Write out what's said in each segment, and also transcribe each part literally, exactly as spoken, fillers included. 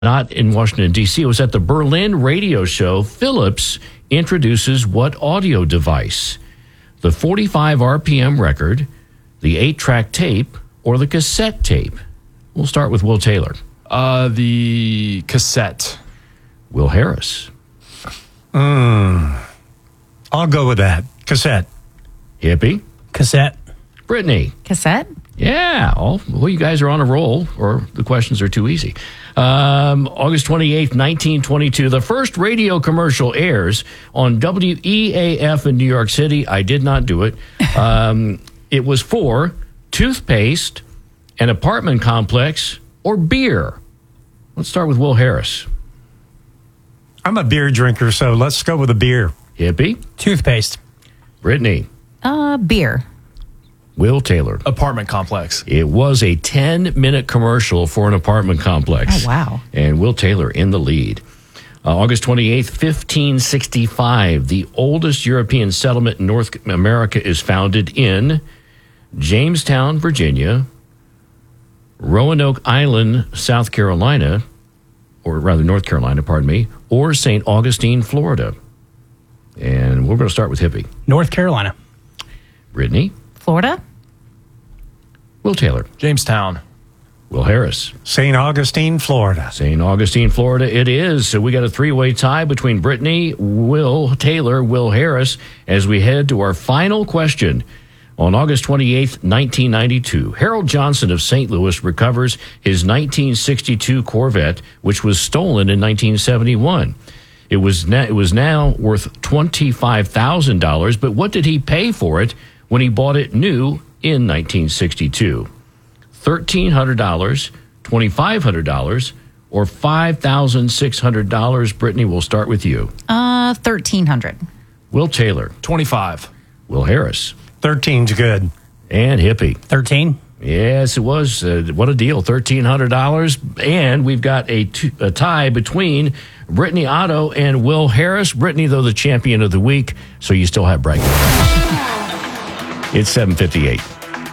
not in Washington, D C. It was at the Berlin radio show. Philips introduces what audio device? The forty-five R P M record, the eight-track tape, or the cassette tape? We'll start with Will Taylor. Uh, the cassette. Will Harris. Mm, I'll go with that. Cassette. Hippie. Cassette. Brittany. Cassette? Yeah. All, well, you guys are on a roll, or the questions are too easy. Um, August twenty-eighth, nineteen twenty-two, the first radio commercial airs on W E A F in New York City. I did not do it. Um, it was for toothpaste, an apartment complex, or beer. Let's start with Will Harris. I'm a beer drinker, so let's go with a beer. Hippie. Toothpaste. Brittany. Uh, beer. Will Taylor. Apartment complex. It was a ten-minute commercial for an apartment complex. Oh, wow. And Will Taylor in the lead. Uh, August twenty-eighth, fifteen sixty-five, the oldest European settlement in North America is founded in Jamestown, Virginia, Roanoke Island, South Carolina, or rather North Carolina, pardon me, or Saint Augustine, Florida. And we're going to start with Hippie. North Carolina. Brittany. Florida? Will Taylor. Jamestown. Will Harris. Saint Augustine, Florida. Saint Augustine, Florida it is. So we got a three-way tie between Brittany, Will Taylor, Will Harris, as we head to our final question. On August twenty-eighth, nineteen ninety-two, Harold Johnson of Saint Louis recovers his nineteen sixty-two Corvette, which was stolen in nineteen seventy-one. It was, na- it was now worth twenty-five thousand dollars, but what did he pay for it when he bought it new in nineteen sixty-two? thirteen hundred dollars, twenty-five hundred dollars, or five thousand six hundred dollars? Brittany, we'll start with you. Uh, thirteen hundred dollars. Will Taylor. twenty-five. Will Harris. thirteen's good. And Hippie. thirteen. Yes, it was. Uh, what a deal. thirteen hundred dollars. And we've got a, t- a tie between Brittany Otto and Will Harris. Brittany, though, the champion of the week, so you still have bragging rights. It's seven fifty-eight.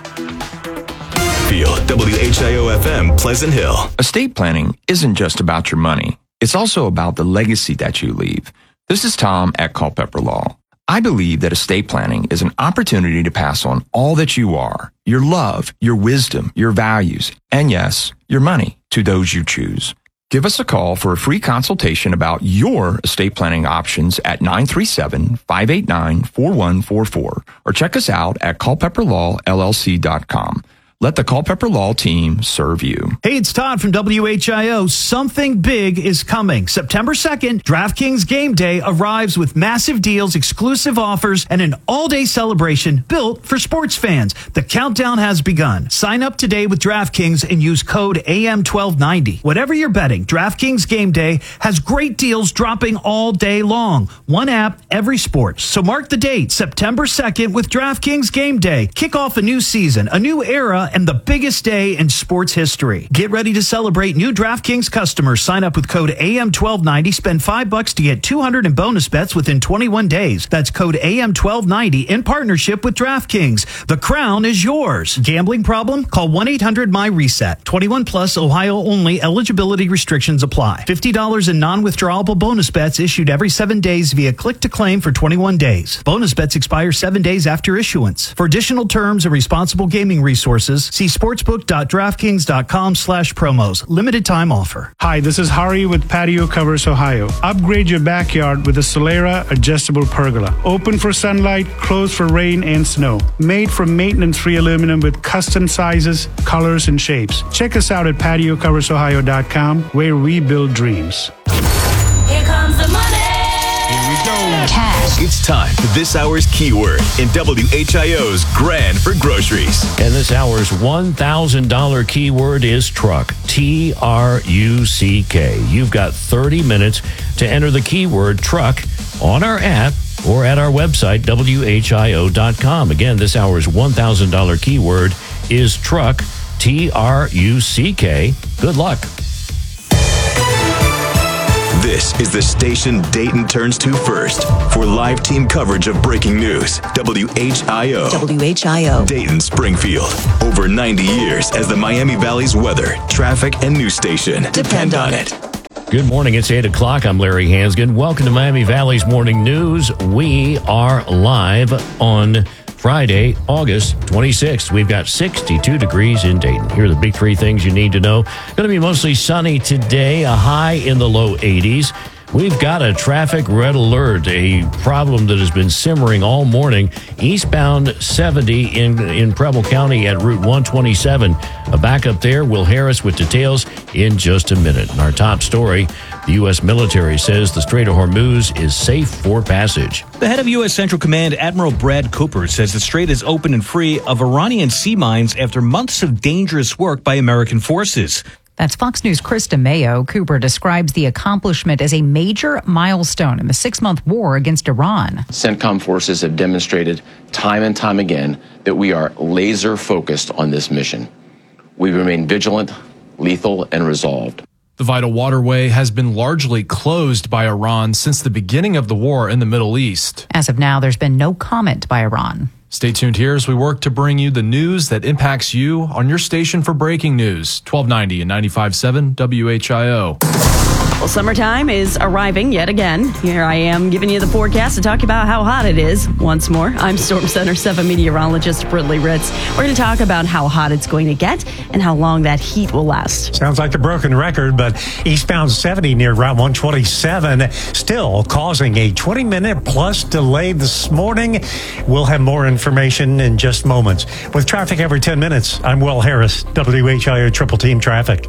Feel W H I O F M Pleasant Hill. Estate planning isn't just about your money. It's also about the legacy that you leave. This is Tom at Culpeper Law. I believe that estate planning is an opportunity to pass on all that you are, your love, your wisdom, your values, and yes, your money to those you choose. Give us a call for a free consultation about your estate planning options at nine three seven, five eight nine, four one four four or check us out at culpeper law l l c dot com. Let the Culpeper Law team serve you. Hey, it's Todd from W H I O. Something big is coming. September second, DraftKings Game Day arrives with massive deals, exclusive offers, and an all-day celebration built for sports fans. The countdown has begun. Sign up today with DraftKings and use code A M twelve ninety. Whatever you're betting, DraftKings Game Day has great deals dropping all day long. One app, every sport. So mark the date, September second, with DraftKings Game Day. Kick off a new season, a new era, and the biggest day in sports history. Get ready to celebrate new DraftKings customers. Sign up with code A M twelve ninety. Spend five bucks to get two hundred in bonus bets within twenty-one days. That's code A M twelve ninety in partnership with DraftKings. The crown is yours. Gambling problem? Call one eight hundred my reset. twenty-one plus, Ohio only. Eligibility restrictions apply. fifty dollars in non-withdrawable bonus bets issued every seven days via click to claim for twenty-one days. Bonus bets expire seven days after issuance. For additional terms and responsible gaming resources, see sportsbook.draftkings.com slash promos. Limited time offer. Hi, this is Hari with Patio Covers Ohio. Upgrade your backyard with a Solera adjustable pergola. Open for sunlight, closed for rain and snow. Made from maintenance-free aluminum with custom sizes, colors, and shapes. Check us out at patio covers ohio dot com, where we build dreams. Here comes the money. Here we go. Cash. It's time for this hour's keyword in W H I O's Grand for Groceries. And this hour's one thousand dollars keyword is truck. T R U C K. You've got thirty minutes to enter the keyword truck on our app or at our website, W H I O dot com. Again, this hour's one thousand dollars keyword is truck. T R U C K. Good luck. This is the station Dayton turns to first for live team coverage of breaking news. W H I O. W H I O. Dayton, Springfield. Over ninety years as the Miami Valley's weather, traffic, and news station. Depend on it. Good morning. It's eight o'clock. I'm Larry Hansgen. Welcome to Miami Valley's Morning News. We are live on Friday, August twenty-sixth. We've got sixty-two degrees in Dayton. Here are the big three things you need to know. Going to be mostly sunny today, a high in the low eighties. We've got a traffic red alert, a problem that has been simmering all morning. Eastbound seventy in, in Preble County at Route one twenty-seven. A backup there. Will Harris with details in just a minute. And our top story, the U S military says the Strait of Hormuz is safe for passage. The head of U S Central Command, Admiral Brad Cooper, says the strait is open and free of Iranian sea mines after months of dangerous work by American forces. That's Fox News' Krista Mayo. Cooper describes the accomplishment as a major milestone in the six-month war against Iran. CENTCOM forces have demonstrated time and time again that we are laser focused on this mission. We remain vigilant, lethal, and resolved. The vital waterway has been largely closed by Iran since the beginning of the war in the Middle East. As of now, there's been no comment by Iran. Stay tuned here as we work to bring you the news that impacts you on your station for breaking news. twelve ninety and ninety-five point seven W H I O. Well, summertime is arriving yet again. Here I am giving you the forecast to talk about how hot it is once more. I'm Storm Center seven meteorologist Britley Ritz. We're going to talk about how hot it's going to get and how long that heat will last. Sounds like a broken record, but eastbound seventy near Route one twenty-seven still causing a twenty minute plus delay this morning. We'll have more information in just moments. With traffic every ten minutes, I'm Will Harris, W H I O Triple Team Traffic.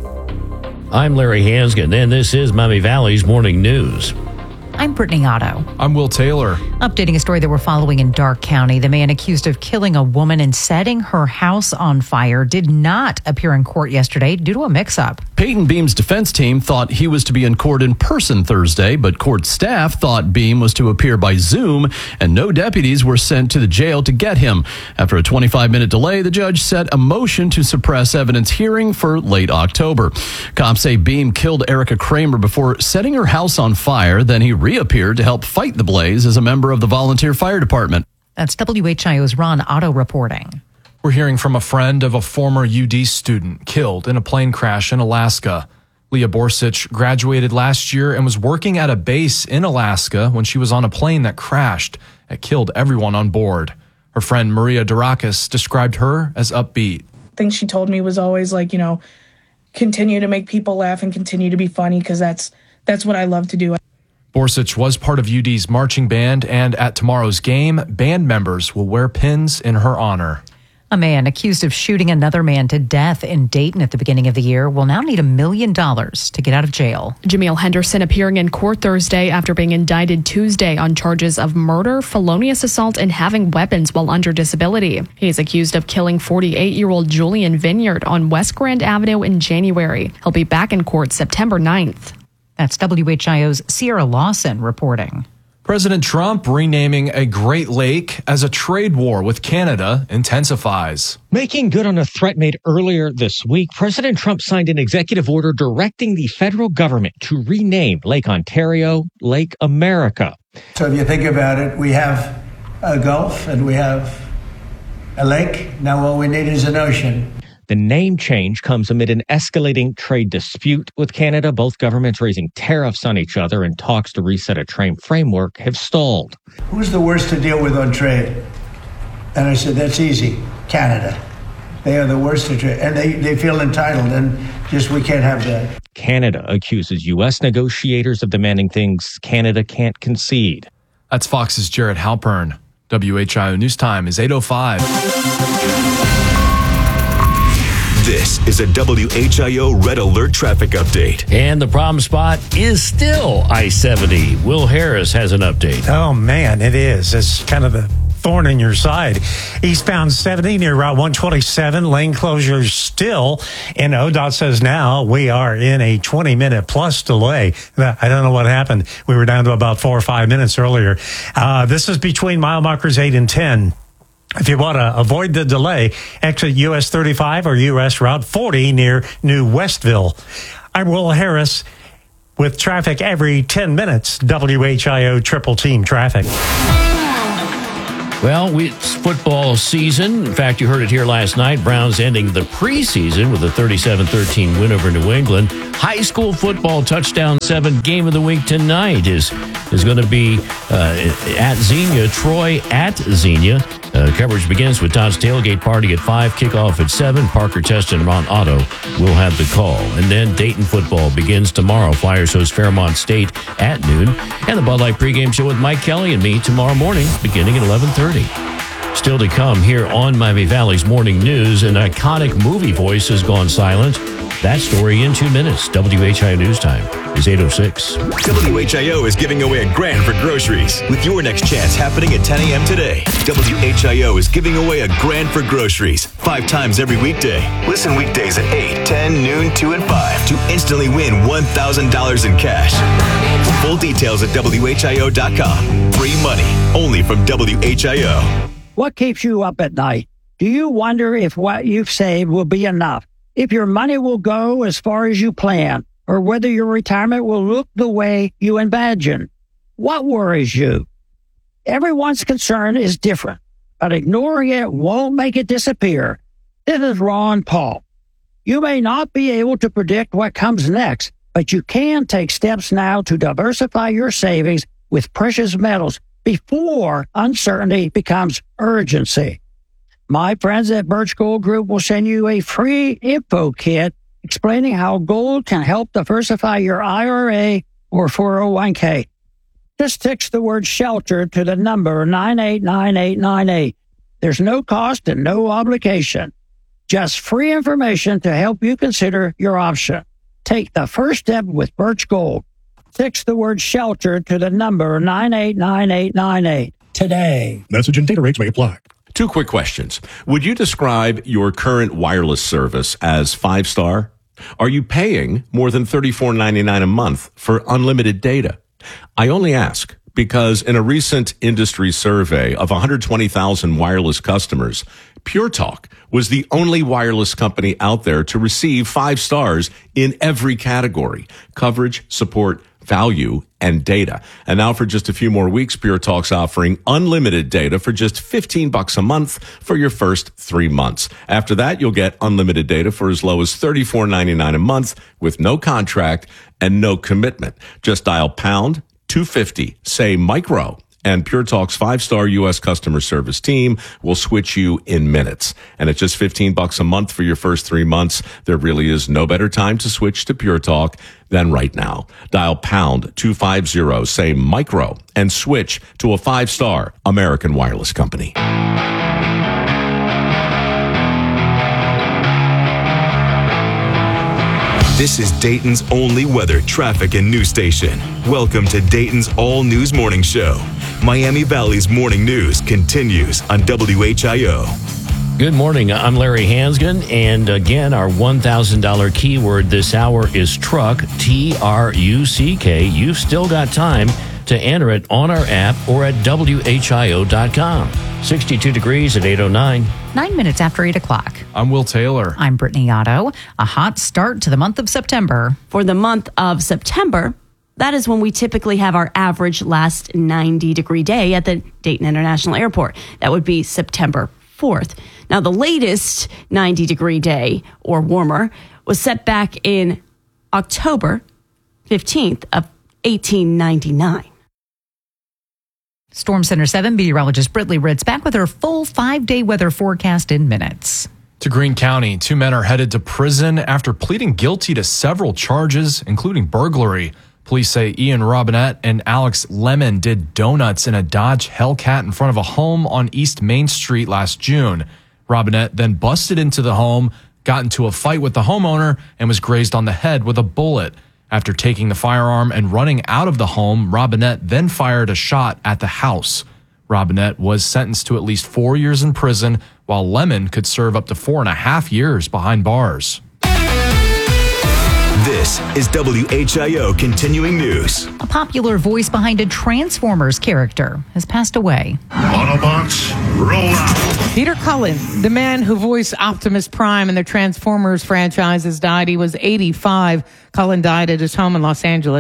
I'm Larry Hansgen, and this is Miami Valley's Morning News. I'm Brittany Otto. I'm Will Taylor. Updating a story that we're following in Darke County. The man accused of killing a woman and setting her house on fire did not appear in court yesterday due to a mix-up. Peyton Beam's defense team thought he was to be in court in person Thursday, but court staff thought Beam was to appear by Zoom, and no deputies were sent to the jail to get him. After a twenty-five minute delay, the judge set a motion to suppress evidence hearing for late October. Cops say Beam killed Erica Kramer before setting her house on fire. Then he reappeared to help fight the blaze as a member of the volunteer fire department. That's W H I O's Ron Otto reporting. We're hearing from a friend of a former U D student killed in a plane crash in Alaska. Leah Borsich graduated last year and was working at a base in Alaska when she was on a plane that crashed and killed everyone on board. Her friend Maria Durakis described her as upbeat. Thing she told me was always like, you know, continue to make people laugh and continue to be funny because that's that's what I love to do. Borsich was part of U D's marching band, and at tomorrow's game, band members will wear pins in her honor. A man accused of shooting another man to death in Dayton at the beginning of the year will now need a million dollars to get out of jail. Jameel Henderson appearing in court Thursday after being indicted Tuesday on charges of murder, felonious assault, and having weapons while under disability. He's accused of killing forty-eight-year-old Julian Vineyard on West Grand Avenue in January. He'll be back in court September ninth. That's W H I O's Sierra Lawson reporting. President Trump renaming a Great Lake as a trade war with Canada intensifies. Making good on a threat made earlier this week, President Trump signed an executive order directing the federal government to rename Lake Ontario Lake America. So if you think about it, we have a Gulf and we have a lake. Now all we need is an ocean. The name change comes amid an escalating trade dispute with Canada. Both governments raising tariffs on each other, and talks to reset a trade framework have stalled. Who's the worst to deal with on trade? And I said, that's easy. Canada. They are the worst to trade. And they, they feel entitled, and just we can't have that. Canada accuses U S negotiators of demanding things Canada can't concede. That's Fox's Jared Halpern. W H I O News Time is eight oh five. This is a W H I O Red Alert traffic update. And the problem spot is still I seventy. Will Harris has an update. Oh, man, it is. It's kind of the thorn in your side. Eastbound seventy near Route one twenty-seven. Lane closures still. And O D O T says now we are in a twenty minute plus delay. I don't know what happened. We were down to about four or five minutes earlier. Uh, this is between mile markers eight and ten. If you want to avoid the delay, exit U S thirty-five or U S Route forty near New Westville. I'm Will Harris with traffic every ten minutes. W H I O Triple Team Traffic. Well, we, it's football season. In fact, you heard it here last night. Browns ending the preseason with a thirty-seven thirteen win over New England. High school football touchdown seven game of the week tonight is is going to be uh, at Xenia. Troy at Xenia. Uh, coverage begins with Todd's Tailgate Party at five, kickoff at seven. Parker Test and Mount Otto will have the call. And then Dayton football begins tomorrow. Flyers host Fairmont State at noon. And the Bud Light pregame show with Mike Kelly and me tomorrow morning beginning at eleven thirty. Still to come here on Miami Valley's Morning News, an iconic movie voice has gone silent. That story in two minutes. W H I O News Time is eight oh six. W H I O is giving away a grand for groceries with your next chance happening at ten a.m. today. W H I O is giving away a grand for groceries five times every weekday. Listen weekdays at eight, ten, noon, two, and five to instantly win one thousand dollars in cash. Full details at W H I O dot com. Free money only from W H I O. What keeps you up at night? Do you wonder if what you've saved will be enough? If your money will go as far as you plan, or whether your retirement will look the way you imagine? What worries you? Everyone's concern is different, but ignoring it won't make it disappear. This is Ron Paul. You may not be able to predict what comes next, but you can take steps now to diversify your savings with precious metals before uncertainty becomes urgency. My friends at Birch Gold Group will send you a free info kit explaining how gold can help diversify your I R A or four oh one k. Just text the word shelter to the number nine eight nine eight nine eight. There's no cost and no obligation. Just free information to help you consider your option. Take the first step with Birch Gold. Text the word shelter to the number nine eight nine eight nine eight today. Message and data rates may apply. Two quick questions. Would you describe your current wireless service as five-star? Are you paying more than thirty-four ninety-nine a month for unlimited data? I only ask because in a recent industry survey of one hundred twenty thousand wireless customers, Pure Talk was the only wireless company out there to receive five stars in every category: coverage, support, value, and data. And now for just a few more weeks, Pure Talk's offering unlimited data for just fifteen bucks a month for your first three months. After that, you'll get unlimited data for as low as thirty-four ninety-nine a month with no contract and no commitment. Just dial pound two fifty, say micro, and Pure Talk's five-star U S customer service team will switch you in minutes. And at just fifteen bucks a month for your first three months, there really is no better time to switch to Pure Talk than right now. Dial pound two fifty, say micro, and switch to a five-star American wireless company. This is Dayton's only weather, traffic, and news station. Welcome to Dayton's All News Morning Show. Miami Valley's morning news continues on W H I O. Good morning. I'm Larry Hansgen, and again, our one thousand dollars keyword this hour is truck, T R U C K. You've still got time to enter it on our app or at W H I O dot com. sixty-two degrees at eight oh nine. Nine minutes after eight o'clock. I'm Will Taylor. I'm Brittany Otto. A hot start to the month of September. For the month of September, that is when we typically have our average last ninety degree day at the Dayton International Airport. That would be September fourth. Now, the latest ninety degree day or warmer was set back in October fifteenth of eighteen ninety-nine. Storm Center seven meteorologist Brittany Ritz back with her full five-day weather forecast in minutes. To Greene County, two men are headed to prison after pleading guilty to several charges, including burglary. Police say Ian Robinette and Alex Lemon did donuts in a Dodge Hellcat in front of a home on East Main Street last June. Robinette then busted into the home, got into a fight with the homeowner, and was grazed on the head with a bullet. After taking the firearm and running out of the home, Robinette then fired a shot at the house. Robinette was sentenced to at least four years in prison, while Lemon could serve up to four and a half years behind bars. This is W H I O Continuing News. A popular voice behind a Transformers character has passed away. Autobots, roll out. Peter Cullen, the man who voiced Optimus Prime in the Transformers franchise, has died. He was eighty-five. Cullen died at his home in Los Angeles.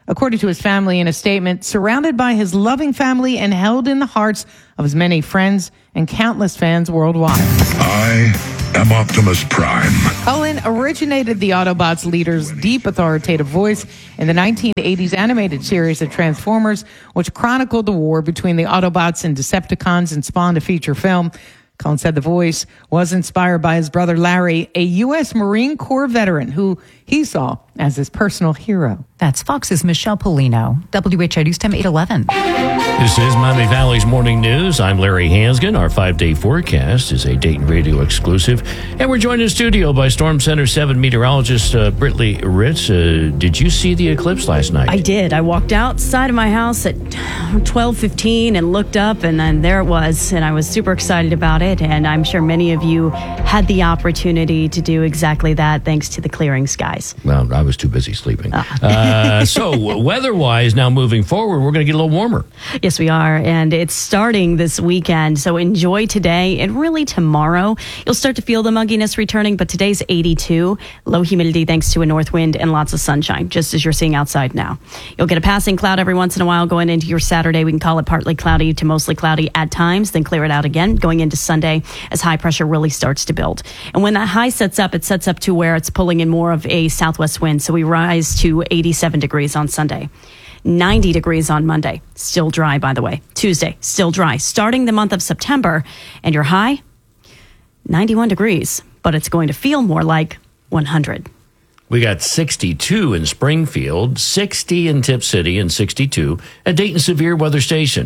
According to his family in a statement, surrounded by his loving family and held in the hearts of his many friends and countless fans worldwide. I am Optimus Prime. Cullen originated the Autobots' leader's deep authoritative voice in the nineteen eighties animated series of Transformers, which chronicled the war between the Autobots and Decepticons and spawned a feature film. Cullen said the voice was inspired by his brother Larry, a U S Marine Corps veteran who he saw as his personal hero. That's Fox's Michelle Polino. W H I News Time eight eleven. This is Miami Valley's Morning News. I'm Larry Hansgen. Our five-day forecast is a Dayton Radio exclusive. And we're joined in studio by Storm Center seven meteorologist uh, Britley Ritz. Uh, did you see the eclipse last night? I did. I walked outside of my house at twelve fifteen and looked up, and then there it was. And I was super excited about it. And I'm sure many of you had the opportunity to do exactly that thanks to the clearing skies. Well, I was too busy sleeping. Uh, so weather-wise, now moving forward, we're going to get a little warmer. Yes, we are. And it's starting this weekend. So enjoy today and really tomorrow. You'll start to feel the mugginess returning, but today's eighty-two. Low humidity thanks to a north wind and lots of sunshine, just as you're seeing outside now. You'll get a passing cloud every once in a while going into your Saturday. We can call it partly cloudy to mostly cloudy at times, then clear it out again going into Sunday as high pressure really starts to build. And when that high sets up, it sets up to where it's pulling in more of a southwest wind. So we rise to eighty-seven degrees on Sunday. ninety degrees on Monday. Still dry, by the way. Tuesday, still dry. Starting the month of September, and your high, ninety-one degrees, but it's going to feel more like one hundred. We got sixty-two in Springfield, sixty in Tip City, and sixty-two at Dayton Severe Weather Station.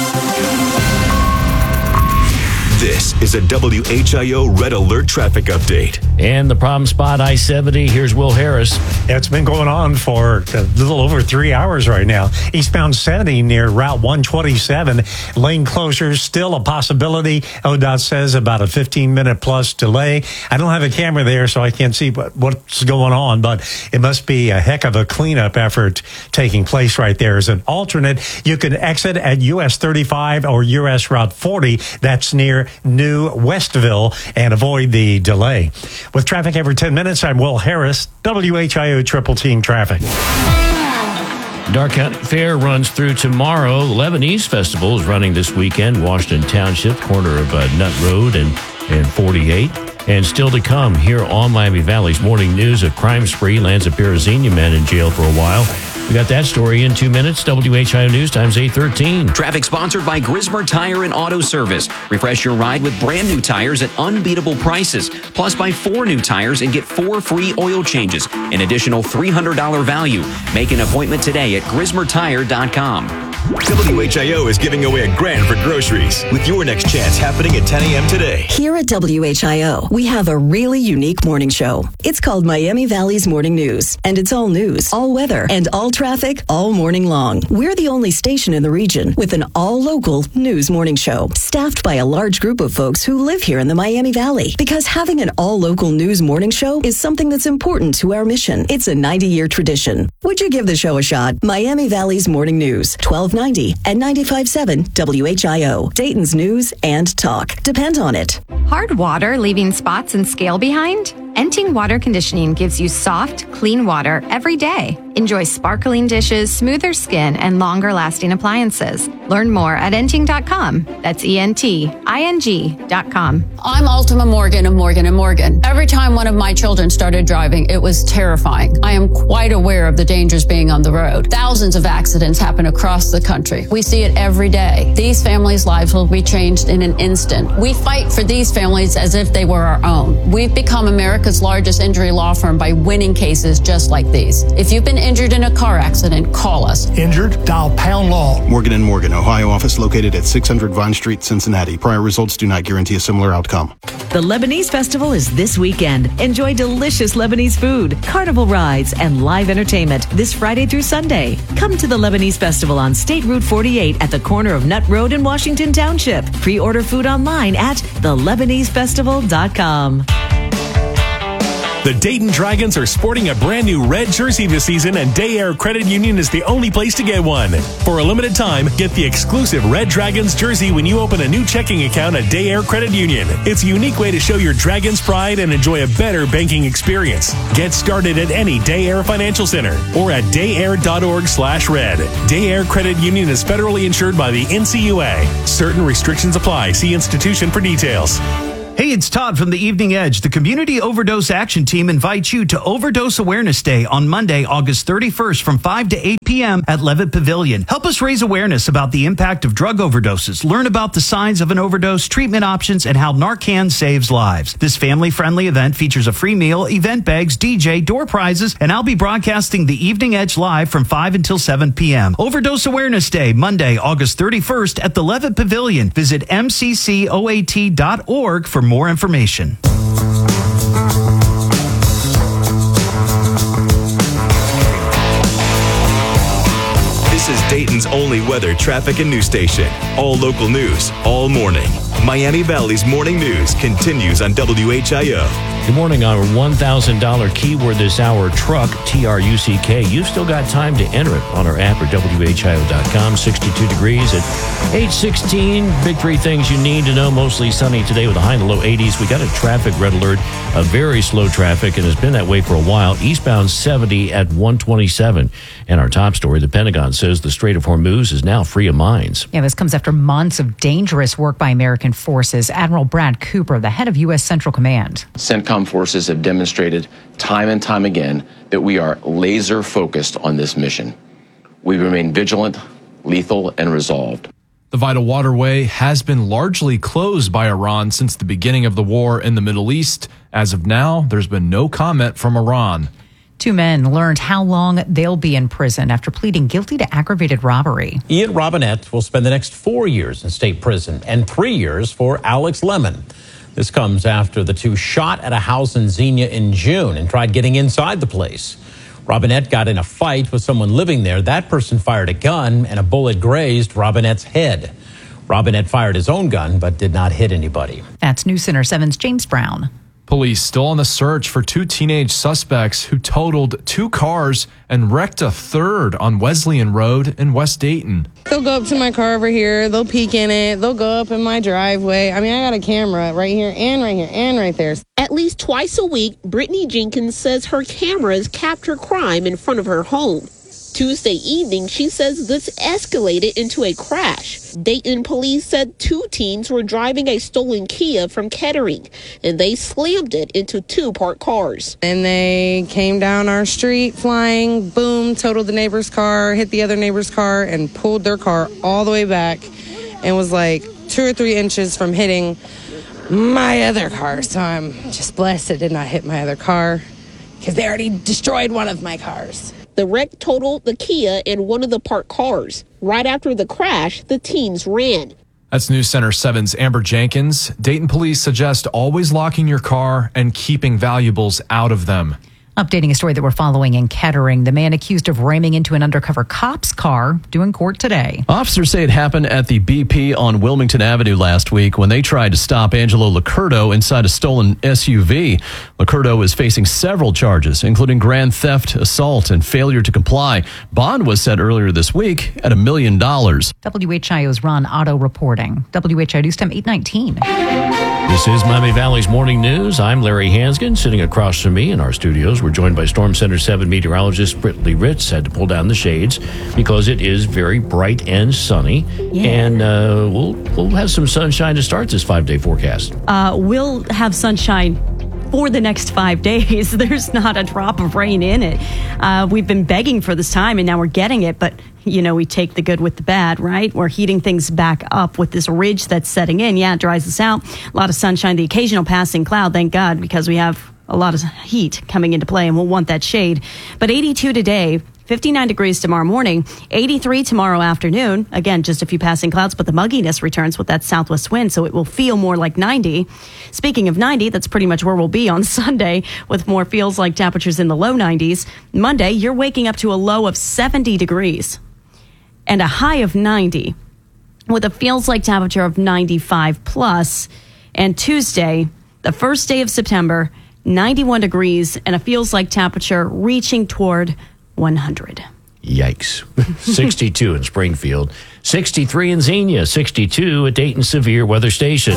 This is a W H I O Red Alert traffic update. And the problem spot, I seventy. Here's Will Harris. Yeah, it's been going on for a little over three hours right now. Eastbound seventy near Route one twenty-seven. Lane closures still a possibility. O D O T says about a fifteen-minute plus delay. I don't have a camera there, so I can't see what, what's going on, but it must be a heck of a cleanup effort taking place right there. As an alternate, you can exit at U S thirty-five or U S Route forty. That's near New Westville, and avoid the delay. With traffic every ten minutes, I'm Will Harris, W H I O Triple Team Traffic. Dark County Fair runs through tomorrow. Lebanese Festival is running this weekend, Washington Township, corner of uh, Nut Road and, and forty-eight. And still to come here on Miami Valley's Morning News, a crime spree lands a Perazenia man in jail for a while. We got that story in two minutes. W H I O News Times eight thirteen. Traffic sponsored by Grismer Tire and Auto Service. Refresh your ride with brand new tires at unbeatable prices. Plus, buy four new tires and get four free oil changes. An additional three hundred dollars value. Make an appointment today at grismer tire dot com. W H I O is giving away a grand for groceries with your next chance happening at ten a.m. today. Here at W H I O, we have a really unique morning show. It's called Miami Valley's Morning News, and it's all news, all weather, and all traffic all morning long. We're the only station in the region with an all-local news morning show, staffed by a large group of folks who live here in the Miami Valley. Because having an all-local news morning show is something that's important to our mission. It's a ninety-year tradition. Would you give the show a shot? Miami Valley's Morning News, twelve ninety and ninety-five point seven W H I O, Dayton's news and talk. Depend on it. Hard water leaving spots and scale behind? Enting Water Conditioning gives you soft, clean water every day. Enjoy sparkling dishes, smoother skin, and longer-lasting appliances. Learn more at enting dot com. That's E N T I N G dot com. I'm Ultima Morgan of Morgan and Morgan. Every time one of my children started driving, it was terrifying. I am quite aware of the dangers being on the road. Thousands of accidents happen across the country. We see it every day. These families' lives will be changed in an instant. We fight for these families as if they were our own. We've become America's largest injury law firm by winning cases just like these. If you've been injured in a car accident, call us. Injured? Dial Pound Law. Morgan and Morgan, Ohio office located at six hundred Vine Street, Cincinnati. Prior results do not guarantee a similar outcome. The Lebanese Festival is this weekend. Enjoy delicious Lebanese food, carnival rides, and live entertainment this Friday through Sunday. Come to the Lebanese Festival on State Route forty-eight at the corner of Nut Road in Washington Township. Pre-order food online at the lebanese festival dot com. The Dayton Dragons are sporting a brand new red jersey this season, and Day Air Credit Union is the only place to get one. For a limited time, get the exclusive Red Dragons jersey when you open a new checking account at Day Air Credit Union. It's a unique way to show your Dragons pride and enjoy a better banking experience. Get started at any Day Air Financial Center or at dayair.org slash red. Day Air Credit Union is federally insured by the N C U A. Certain restrictions apply. See institution for details. Hey, it's Todd from the Evening Edge. The Community Overdose Action Team invites you to Overdose Awareness Day on Monday, August thirty-first from five to eight p.m. at Levitt Pavilion. Help us raise awareness about the impact of drug overdoses. Learn about the signs of an overdose, treatment options, and how Narcan saves lives. This family-friendly event features a free meal, event bags, D J, door prizes, and I'll be broadcasting the Evening Edge live from five until seven p.m. Overdose Awareness Day, Monday, August thirty-first at the Levitt Pavilion. Visit m c c o a t dot org for more information. This is Dayton's only weather, traffic, and news station. All local news, all morning. Miami Valley's morning news continues on W H I O. Good morning. Our one thousand dollars keyword this hour, truck, T R U C K. You've still got time to enter it on our app or W H I O dot com. sixty-two degrees at eight sixteen. Big three things you need to know. Mostly sunny today with a high in the low eighties. We got a traffic red alert, a very slow traffic, and has been that way for a while. Eastbound seventy at one twenty-seven. And our top story, the Pentagon says the Strait of Hormuz is now free of mines. Yeah, this comes after months of dangerous work by American forces. Admiral Brad Cooper, the head of U S Central Command. CENTCOM forces have demonstrated time and time again that we are laser focused on this mission. We remain vigilant, lethal, and resolved. The vital waterway has been largely closed by Iran since the beginning of the war in the Middle East. As of now, there's been no comment from Iran. Two men learned how long they'll be in prison after pleading guilty to aggravated robbery. Ian Robinette will spend the next four years in state prison and three years for Alex Lemon. This comes after the two shot at a house in Xenia in June and tried getting inside the place. Robinette got in a fight with someone living there. That person fired a gun and a bullet grazed Robinette's head. Robinette fired his own gun but did not hit anybody. That's News Center seven's James Brown. Police still on the search for two teenage suspects who totaled two cars and wrecked a third on Wesleyan Road in West Dayton. They'll go up to my car over here. They'll peek in it. They'll go up in my driveway. I mean, I got a camera right here and right here and right there. At least twice a week, Brittany Jenkins says her cameras capture crime in front of her home. Tuesday evening, she says this escalated into a crash. Dayton police said two teens were driving a stolen Kia from Kettering, and they slammed it into two parked cars. And they came down our street flying, boom, totaled the neighbor's car, hit the other neighbor's car, and pulled their car all the way back and was like two or three inches from hitting my other car. So I'm just blessed it did not hit my other car because they already destroyed one of my cars. The wreck totaled the Kia and one of the parked cars. Right after the crash, the teens ran. That's News Center seven's Amber Jenkins. Dayton police suggest always locking your car and keeping valuables out of them. Updating a story that we're following in Kettering, the man accused of ramming into an undercover cop's car due in court today. Officers say it happened at the B P on Wilmington Avenue last week when they tried to stop Angelo Licurdo inside a stolen S U V. Licurdo is facing several charges, including grand theft, assault, and failure to comply. Bond was set earlier this week at a million dollars. W H I O's Ron Otto reporting. W H I O News Time eight nineteen. This is Miami Valley's Morning News. I'm Larry Hansgen. Sitting across from me in our studios, we're joined by Storm Center seven meteorologist Brittany Ritz. Had to pull down the shades because it is very bright and sunny. Yeah. And uh, we'll we'll have some sunshine to start this five-day forecast. Uh, we'll have sunshine for the next five days. There's not a drop of rain in it. Uh, we've been begging for this time, and now we're getting it. But, you know, we take the good with the bad, right? We're heating things back up with this ridge that's setting in. Yeah, it dries us out. A lot of sunshine, the occasional passing cloud, thank God, because we have a lot of heat coming into play, and we'll want that shade. But eighty-two today, fifty-nine degrees tomorrow morning, eighty-three tomorrow afternoon. Again, just a few passing clouds, but the mugginess returns with that southwest wind, so it will feel more like ninety. Speaking of ninety, that's pretty much where we'll be on Sunday with more feels like temperatures in the low nineties. Monday, you're waking up to a low of seventy degrees and a high of ninety with a feels like temperature of ninety-five plus. And Tuesday, the first day of September, ninety-one degrees, and a feels like temperature reaching toward one hundred. Yikes. sixty-two in Springfield, sixty-three in Xenia, sixty-two at Dayton Severe Weather Station.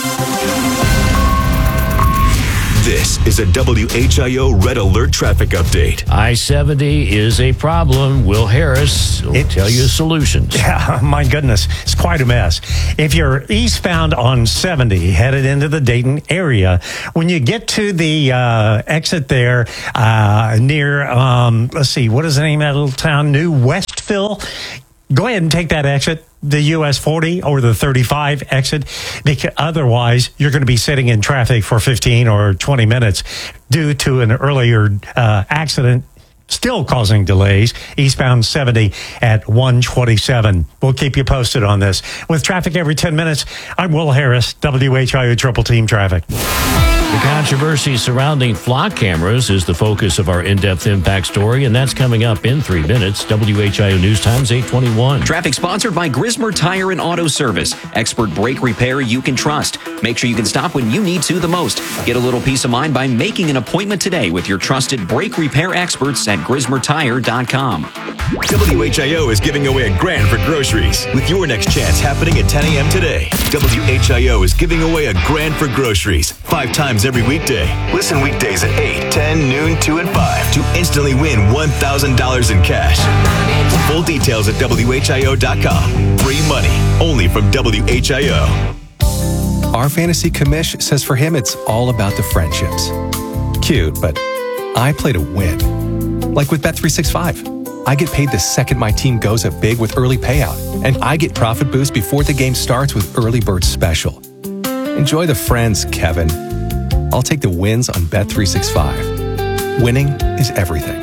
This is a W H I O Red Alert traffic update. I seventy is a problem. Will Harris will It's- tell you solutions. Yeah, my goodness. It's quite a mess. If you're eastbound on seventy, headed into the Dayton area, when you get to the uh, exit there uh, near, um, let's see, what is the name of that little town? New Westville? Go ahead and take that exit, the U S forty or the thirty-five exit, because otherwise you're going to be sitting in traffic for fifteen or twenty minutes due to an earlier uh, accident, still causing delays. Eastbound seventy at one twenty-seven. We'll keep you posted on this. With traffic every ten minutes, I'm Will Harris, W H I O Triple Team Traffic. The controversy surrounding flock cameras is the focus of our in-depth impact story, and that's coming up in three minutes. W H I O News Times eight twenty-one. Traffic sponsored by Grismer Tire and Auto Service. Expert brake repair you can trust. Make sure you can stop when you need to the most. Get a little peace of mind by making an appointment today with your trusted brake repair experts at grismer tire dot com. W H I O is giving away a grand for groceries with your next chance happening at ten a.m. today. W H I O is giving away a grand for groceries five times every weekday. Listen weekdays at eight, ten, noon, two, and five to instantly win one thousand dollars in cash. Full details at W H I O dot com. Free money only from W H I O. Our fantasy commish says for him it's all about the friendships. Cute, but I play to win. Like with Bet three sixty-five. I get paid the second my team goes up big with early payout. And I get profit boost before the game starts with Early Bird Special. Enjoy the friends, Kevin. I'll take the wins on Bet three sixty-five. Winning is everything.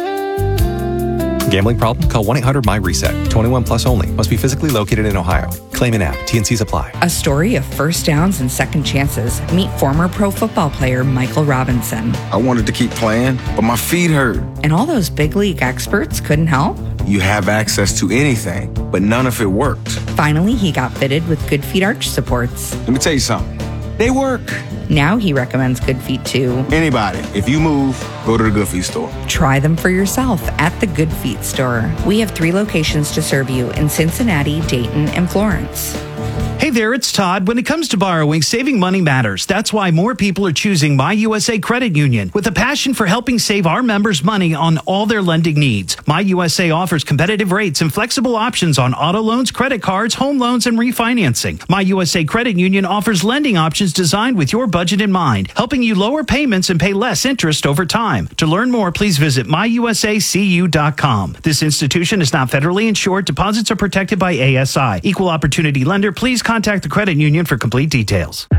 Gambling problem? Call one eight hundred M Y reset. twenty-one plus only. Must be physically located in Ohio. Claim an app. T N Cs apply. A story of first downs and second chances. Meet former pro football player Michael Robinson. I wanted to keep playing, but my feet hurt. And all those big league experts couldn't help? You have access to anything, but none of it worked. Finally, he got fitted with Good Feet arch supports. Let me tell you something. They work. Now he recommends Good Feet to anybody. If you move, go to the Good Feet store. Try them for yourself at the Good Feet store. We have three locations to serve you in Cincinnati, Dayton, and Florence. Hey there, it's Todd. When it comes to borrowing, saving money matters. That's why more people are choosing My U S A Credit Union. With a passion for helping save our members money on all their lending needs, My U S A offers competitive rates and flexible options on auto loans, credit cards, home loans, and refinancing. My U S A Credit Union offers lending options designed with your budget in mind, helping you lower payments and pay less interest over time. To learn more, please visit my u s a c u dot com. This institution is not federally insured. Deposits are protected by A S I. Equal opportunity lender. Please contact the credit union for complete details.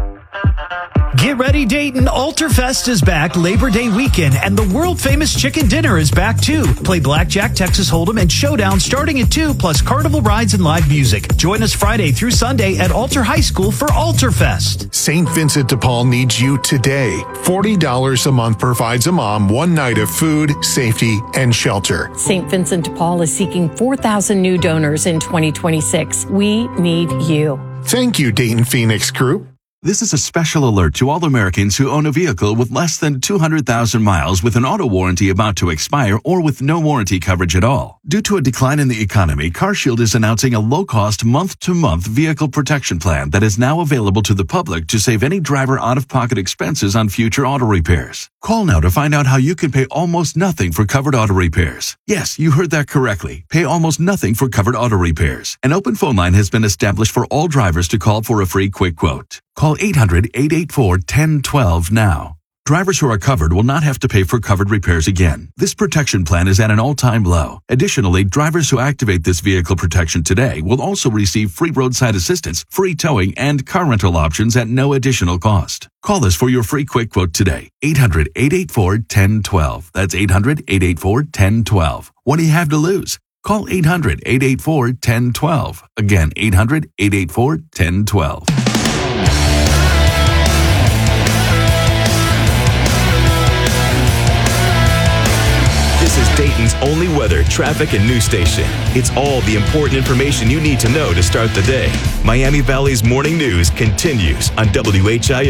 Get ready, Dayton. Alterfest is back Labor Day weekend, and the world-famous chicken dinner is back, too. Play Blackjack, Texas Hold'em, and Showdown starting at two, plus carnival rides and live music. Join us Friday through Sunday at Alter High School for Alterfest. Saint Vincent de Paul needs you today. forty dollars a month provides a mom one night of food, safety, and shelter. Saint Vincent de Paul is seeking four thousand new donors in twenty twenty-six. We need you. Thank you, Dayton Phoenix Group. This is a special alert to all Americans who own a vehicle with less than two hundred thousand miles with an auto warranty about to expire or with no warranty coverage at all. Due to a decline in the economy, CarShield is announcing a low-cost month-to-month vehicle protection plan that is now available to the public to save any driver out-of-pocket expenses on future auto repairs. Call now to find out how you can pay almost nothing for covered auto repairs. Yes, you heard that correctly. Pay almost nothing for covered auto repairs. An open phone line has been established for all drivers to call for a free quick quote. Call eight hundred, eight eight four, one zero one two now. Drivers who are covered will not have to pay for covered repairs again. This protection plan is at an all-time low. Additionally, drivers who activate this vehicle protection today will also receive free roadside assistance, free towing, and car rental options at no additional cost. Call us for your free quick quote today. eight hundred, eight eight four, one zero one two. That's eight hundred, eight eight four, one zero one two. What do you have to lose? Call eight hundred, eight eight four, one zero one two. Again, eight hundred, eight eight four, one zero one two. This is Dayton's only weather, traffic, and news station. It's all the important information you need to know to start the day. Miami Valley's morning news continues on W H I O.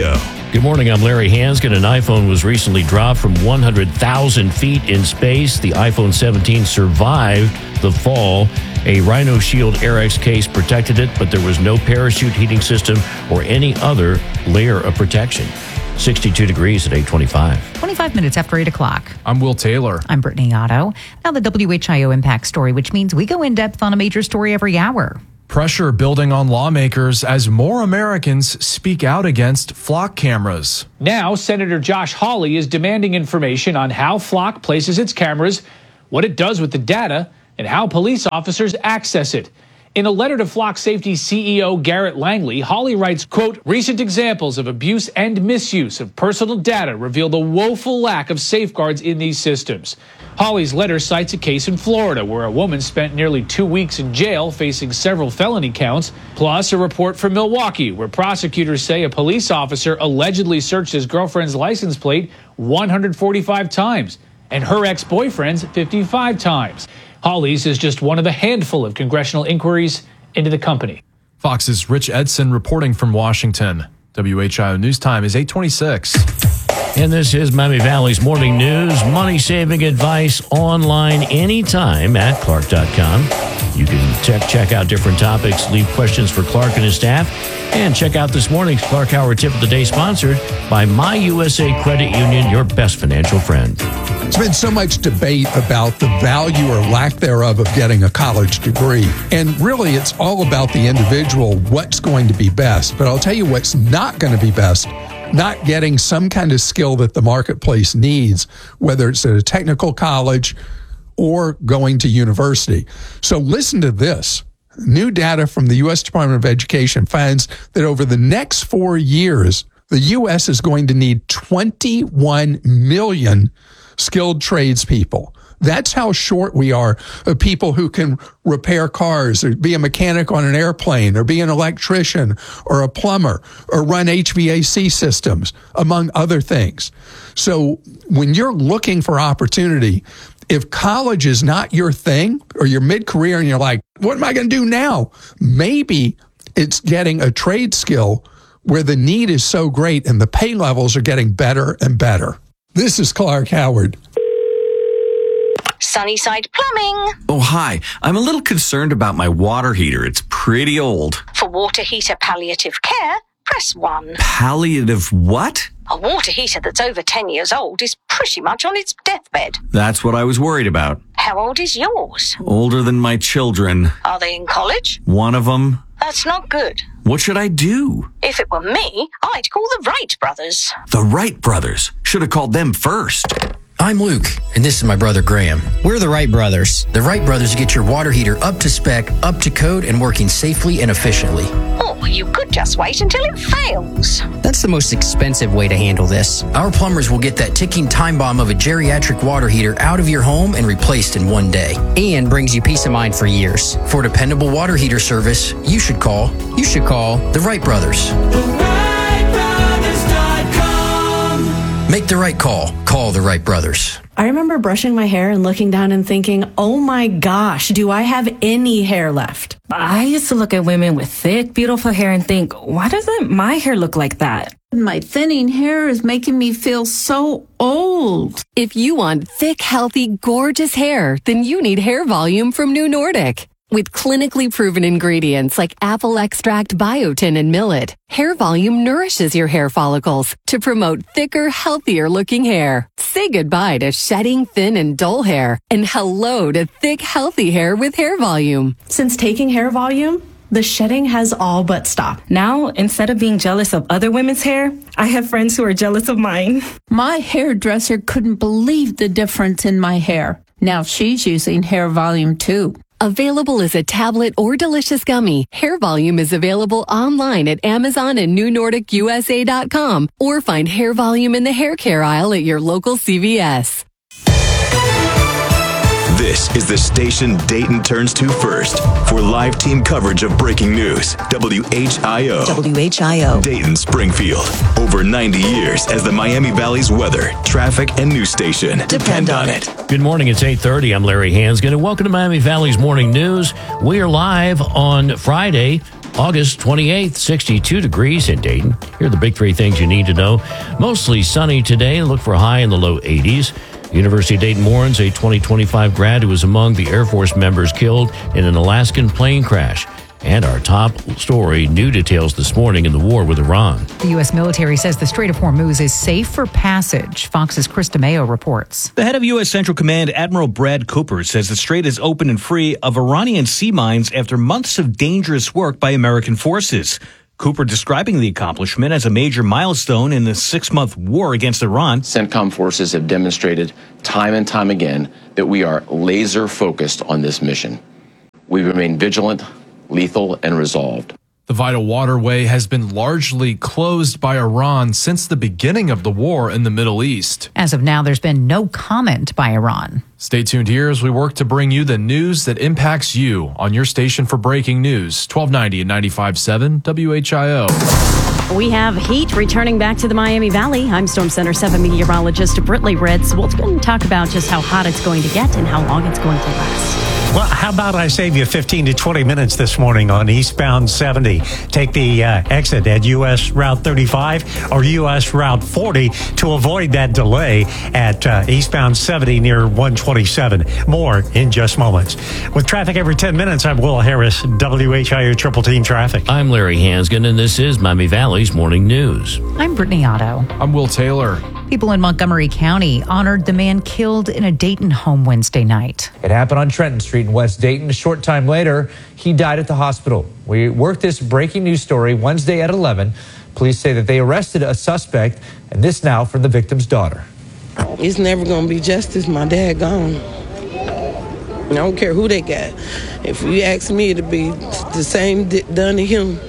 Good morning, I'm Larry Hanskin. An iPhone was recently dropped from one hundred thousand feet in space. The iPhone seventeen survived the fall. A Rhino Shield AirX case protected it, but there was no parachute heating system or any other layer of protection. sixty-two degrees at eight twenty-five. twenty-five minutes after eight o'clock. I'm Will Taylor. I'm Brittany Otto. Now the W H I O Impact Story, which means we go in depth on a major story every hour. Pressure building on lawmakers as more Americans speak out against flock cameras. Now, Senator Josh Hawley is demanding information on how Flock places its cameras, what it does with the data, and how police officers access it. In a letter to Flock Safety C E O Garrett Langley, Hawley writes, quote, recent examples of abuse and misuse of personal data reveal the woeful lack of safeguards in these systems. Hawley's letter cites a case in Florida where a woman spent nearly two weeks in jail facing several felony counts, plus a report from Milwaukee where prosecutors say a police officer allegedly searched his girlfriend's license plate one hundred forty-five times and her ex-boyfriend's fifty-five times. Hawley's is just one of a handful of congressional inquiries into the company. Fox's Rich Edson reporting from Washington. W H I O News Time is eight twenty-six. And this is Miami Valley's Morning News. Money-saving advice online anytime at Clark dot com. You can check, check out different topics, leave questions for Clark and his staff, and check out this morning's Clark Howard Tip of the Day, sponsored by My U S A Credit Union, your best financial friend. There's been so much debate about the value or lack thereof of getting a college degree. And really, it's all about the individual, what's going to be best. But I'll tell you what's not going to be best. Not getting some kind of skill that the marketplace needs, whether it's at a technical college or going to university. So listen to this. New data from the U S Department of Education finds that over the next four years, the U S is going to need twenty-one million skilled tradespeople. That's how short we are of people who can repair cars or be a mechanic on an airplane or be an electrician or a plumber or run H V A C systems, among other things. So when you're looking for opportunity, if college is not your thing or you're mid-career and you're like, what am I going to do now? Maybe it's getting a trade skill where the need is so great and the pay levels are getting better and better. This is Clark Howard. Sunnyside Plumbing. Oh, hi. I'm a little concerned about my water heater. It's pretty old. For water heater palliative care, press one. Palliative what? A water heater that's over ten years old is pretty much on its deathbed. That's what I was worried about. How old is yours? Older than my children. Are they in college? One of them. That's not good. What should I do? If it were me, I'd call the Wright brothers. The Wright brothers? Should have called them first. I'm Luke, and this is my brother Graham. We're the Wright brothers. The Wright brothers get your water heater up to spec, up to code, and working safely and efficiently. Or you could just wait until it fails. That's the most expensive way to handle this. Our plumbers will get that ticking time bomb of a geriatric water heater out of your home and replaced in one day. And brings you peace of mind for years. For dependable water heater service, you should call, you should call the Wright brothers. Make the right call. Call the Wright brothers. I remember brushing my hair and looking down and thinking, oh my gosh, do I have any hair left? I used to look at women with thick, beautiful hair and think, why doesn't my hair look like that? My thinning hair is making me feel so old. If you want thick, healthy, gorgeous hair, then you need Hair Volume from New Nordic. With clinically proven ingredients like apple extract, biotin, and millet, Hair Volume nourishes your hair follicles to promote thicker, healthier looking hair. Say goodbye to shedding, thin, and dull hair, and hello to thick, healthy hair with Hair Volume. Since taking Hair Volume, the shedding has all but stopped. Now, instead of being jealous of other women's hair, I have friends who are jealous of mine. My hairdresser couldn't believe the difference in my hair. Now she's using Hair Volume too. Available as a tablet or delicious gummy, Hair Volume is available online at Amazon and New Nordic U S A dot com, or find Hair Volume in the hair care aisle at your local C V S. This is the station Dayton turns to first for live team coverage of breaking news. W H I O. W H I O. Dayton, Springfield. Over ninety years as the Miami Valley's weather, traffic, and news station. Depend on it. Good morning. It's eight thirty. I'm Larry Hanskin, and welcome to Miami Valley's Morning News. We are live on Friday, August twenty-eighth, sixty-two degrees in Dayton. Here are the big three things you need to know. Mostly sunny today. Look for a high in the low eighties. University of Dayton mourns a twenty twenty-five grad who was among the Air Force members killed in an Alaskan plane crash. And our top story, new details this morning in the war with Iran. The U S military says the Strait of Hormuz is safe for passage. Fox's Chris DeMeo reports. The head of U S Central Command, Admiral Brad Cooper, says the strait is open and free of Iranian sea mines after months of dangerous work by American forces. Cooper describing the accomplishment as a major milestone in the six-month war against Iran. CENTCOM forces have demonstrated time and time again that we are laser-focused on this mission. We remain vigilant, lethal, and resolved. The vital waterway has been largely closed by Iran since the beginning of the war in the Middle East. As of now, there's been no comment by Iran. Stay tuned here as we work to bring you the news that impacts you on your station for breaking news, twelve ninety and ninety-five point seven W H I O. We have heat returning back to the Miami Valley. I'm Storm Center seven meteorologist Britley Ritz. We'll talk about just how hot it's going to get and how long it's going to last. Well, how about I save you fifteen to twenty minutes this morning on eastbound seventy? Take the uh, exit at U S Route thirty-five or U S Route forty to avoid that delay at uh, eastbound seventy near one twenty-seven. More in just moments. With traffic every ten minutes, I'm Will Harris, W H I O Triple Team Traffic. I'm Larry Hansgen, and this is Miami Valley's Morning News. I'm Brittany Otto. I'm Will Taylor. People in Montgomery County honored the man killed in a Dayton home Wednesday night. It happened on Trenton Street in West Dayton. A short time later, he died at the hospital. We worked this breaking news story Wednesday at eleven. Police say that they arrested a suspect, and this now from the victim's daughter. It's never going to be justice. My dad gone. I don't care who they got. If you ask me, it'll be the same done to him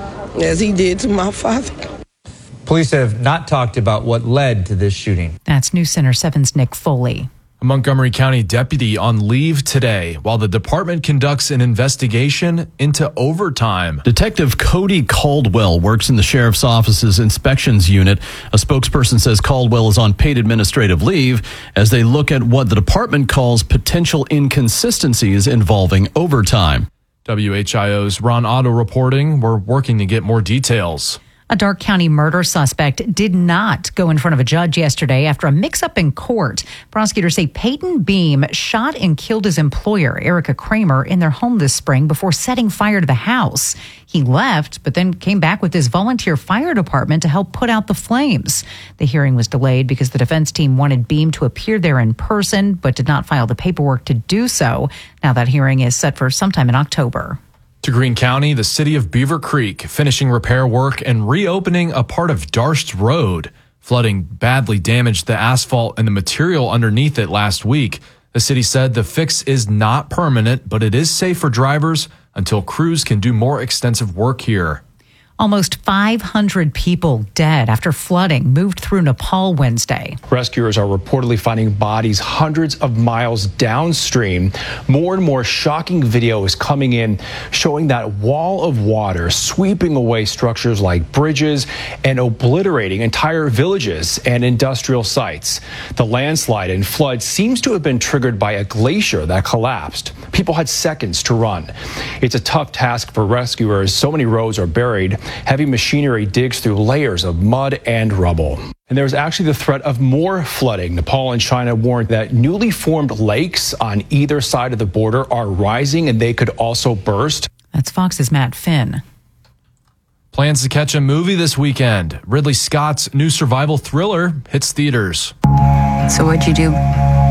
as he did to my father. Police have not talked about what led to this shooting. That's News Center seven's Nick Foley. A Montgomery County deputy on leave today while the department conducts an investigation into overtime. Detective Cody Caldwell works in the sheriff's office's inspections unit. A spokesperson says Caldwell is on paid administrative leave as they look at what the department calls potential inconsistencies involving overtime. W H I O's Ron Otto reporting. We're working to get more details. A Darke County murder suspect did not go in front of a judge yesterday after a mix-up in court. Prosecutors say Peyton Beam shot and killed his employer, Erica Kramer, in their home this spring before setting fire to the house. He left, but then came back with his volunteer fire department to help put out the flames. The hearing was delayed because the defense team wanted Beam to appear there in person, but did not file the paperwork to do so. Now that hearing is set for sometime in October. To Greene County, the city of Beaver Creek, finishing repair work and reopening a part of Darst Road. Flooding badly damaged the asphalt and the material underneath it last week. The city said the fix is not permanent, but it is safe for drivers until crews can do more extensive work here. Almost five hundred people dead after flooding moved through Nepal Wednesday. Rescuers are reportedly finding bodies hundreds of miles downstream. More and more shocking video is coming in showing that wall of water sweeping away structures like bridges and obliterating entire villages and industrial sites. The landslide and flood seems to have been triggered by a glacier that collapsed. People had seconds to run. It's a tough task for rescuers. So many roads are buried. Heavy machinery digs through layers of mud and rubble. And there's actually the threat of more flooding. Nepal and China warned that newly formed lakes on either side of the border are rising and they could also burst. That's Fox's Matt Finn. Plans to catch a movie this weekend. Ridley Scott's new survival thriller hits theaters. So what'd you do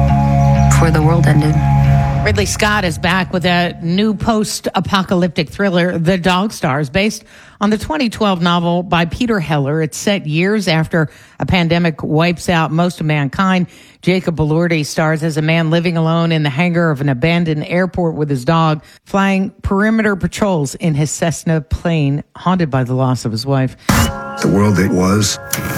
before the world ended? Ridley Scott is back with a new post-apocalyptic thriller, The Dog Stars, based on the twenty twelve novel by Peter Heller. It's set years after a pandemic wipes out most of mankind. Jacob Elordi stars as a man living alone in the hangar of an abandoned airport with his dog, flying perimeter patrols in his Cessna plane, haunted by the loss of his wife. The world it was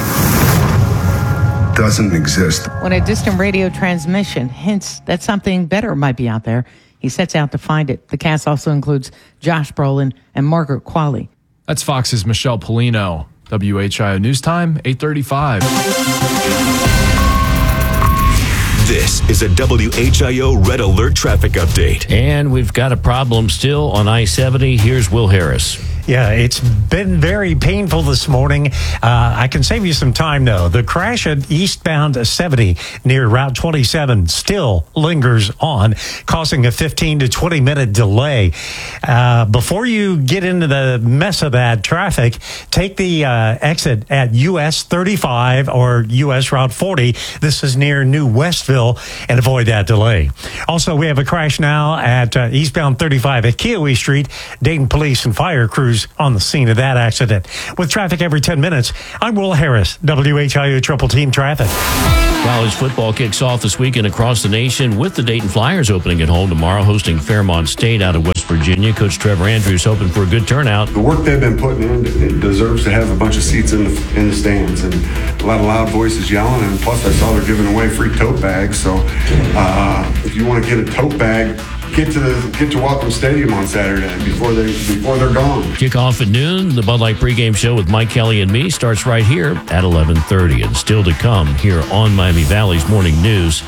doesn't exist. When a distant radio transmission hints that something better might be out there, he sets out to find it. The cast also includes Josh Brolin and Margaret Qualley. That's Fox's Michelle Polino. W H I O News Time, eight thirty-five. This is a W H I O Red Alert traffic update. And we've got a problem still on I seventy. Here's Will Harris. Yeah, it's been very painful this morning. Uh, I can save you some time, though. The crash at eastbound seventy near Route twenty-seven still lingers on, causing a fifteen to twenty minute delay. Uh, before you get into the mess of that traffic, take the uh, exit at U S thirty-five or U S Route forty. This is near New Westville, and avoid that delay. Also, we have a crash now at uh, eastbound thirty-five at Kiowee Street. Dayton Police and Fire crews on the scene of that accident. With traffic every ten minutes, I'm Will Harris, W H I O Triple Team Traffic. College football kicks off this weekend across the nation with the Dayton Flyers opening at home tomorrow, hosting Fairmont State out of West Virginia. Coach Trevor Andrews hoping for a good turnout. The work they've been putting in, it deserves to have a bunch of seats in the, in the stands and a lot of loud voices yelling. And plus, I saw they're giving away free tote bags. So uh, if you want to get a tote bag, Get to the, get to Welcome Stadium on Saturday before they before they're gone. Kickoff at noon. The Bud Light pregame show with Mike Kelly and me starts right here at eleven thirty, and still to come here on Miami Valley's Morning News.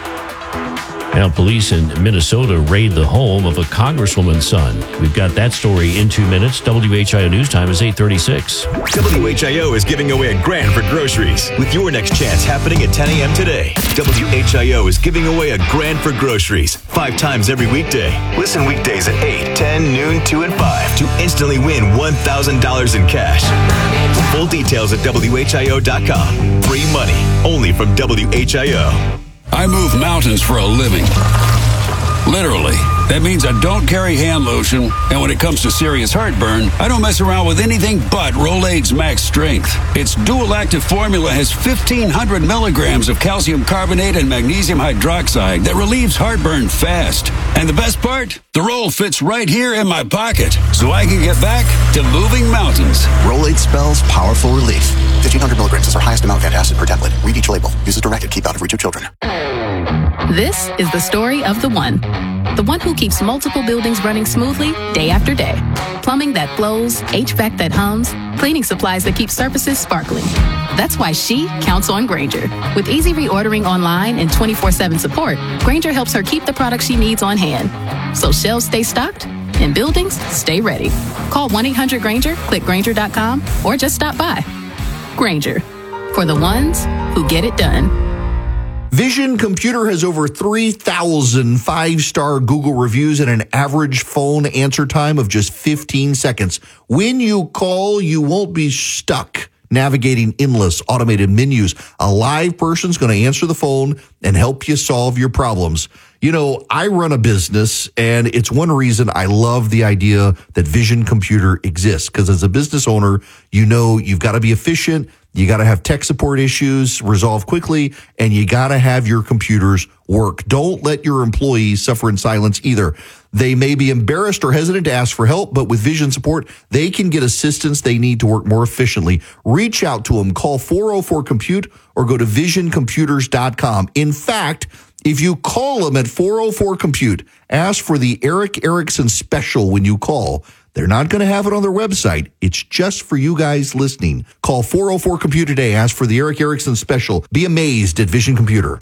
Now, police in Minnesota raid the home of a congresswoman's son. We've got that story in two minutes. W H I O News Time is eight thirty-six. W H I O is giving away a grand for groceries with your next chance happening at ten a.m. today. W H I O is giving away a grand for groceries five times every weekday. Listen weekdays at eight, ten, noon, two, and five to instantly win one thousand dollars in cash. Full details at W H I O dot com. Free money only from W H I O. I move mountains for a living. Literally. That means I don't carry hand lotion, and when it comes to serious heartburn, I don't mess around with anything but Rolaids Max Strength. Its dual-active formula has fifteen hundred milligrams of calcium carbonate and magnesium hydroxide that relieves heartburn fast. And the best part? The roll fits right here in my pocket, so I can get back to moving mountains. Rolaids spells powerful relief. fifteen hundred milligrams is our highest amount of antacid per tablet. Read each label. Use as directed. Keep out of reach of children. This is the story of the one. The one who keeps multiple buildings running smoothly day after day. Plumbing that flows, H V A C that hums, cleaning supplies that keep surfaces sparkling. That's why she counts on Grainger. With easy reordering online and twenty-four seven support, Grainger helps her keep the products she needs on hand. So shelves stay stocked and buildings stay ready. Call one eight hundred Grainger, click Grainger dot com, or just stop by. Grainger, for the ones who get it done. Vision Computer has over three thousand five-star Google reviews and an average phone answer time of just fifteen seconds. When you call, you won't be stuck navigating endless automated menus. A live person's going to answer the phone and help you solve your problems. You know, I run a business, and it's one reason I love the idea that Vision Computer exists, because as a business owner, you know you've got to be efficient. You got to have tech support issues resolved quickly, and you got to have your computers work. Don't let your employees suffer in silence either. They may be embarrassed or hesitant to ask for help, but with Vision support, they can get assistance they need to work more efficiently. Reach out to them. Call four oh four compute or go to vision computers dot com. In fact, if you call them at four oh four compute, ask for the Eric Erickson special when you call. They're not going to have it on their website. It's just for you guys listening. Call four oh four compute today. Ask for the Eric Erickson special. Be amazed at Vision Computer.